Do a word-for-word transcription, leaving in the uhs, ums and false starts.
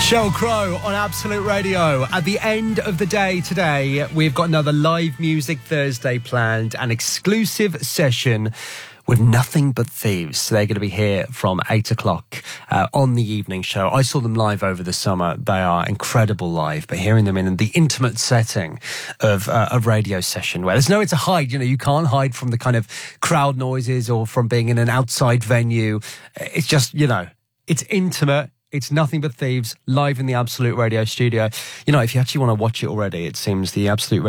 Sheryl Crow on Absolute Radio. At the end of the day today, we've got another Live Music Thursday planned, an exclusive session with Nothing But Thieves. So they're going to be here from eight o'clock uh, on the evening show. I saw them live over the summer. They are incredible live, but hearing them in the intimate setting of uh, a radio session where there's nowhere to hide, you know, you can't hide from the kind of crowd noises or from being in an outside venue. It's just, you know, it's intimate. It's Nothing But Thieves live in the Absolute Radio studio. You know, if you actually want to watch it already, it seems the Absolute Radio